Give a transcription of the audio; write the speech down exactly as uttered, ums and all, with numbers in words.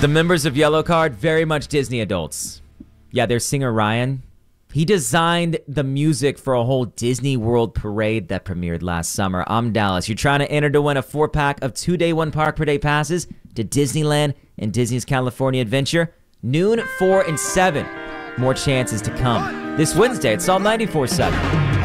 The members of Yellow Card, very much Disney adults. Yeah, their singer Ryan, he designed the music for a whole Disney World parade that premiered last summer. I'm Dallas. You're trying to enter to win a four-pack of two-day, one-park-per-day passes to Disneyland and Disney's California Adventure. Noon, four, and seven. More chances to come. This Wednesday at Salt ninety-four point seven.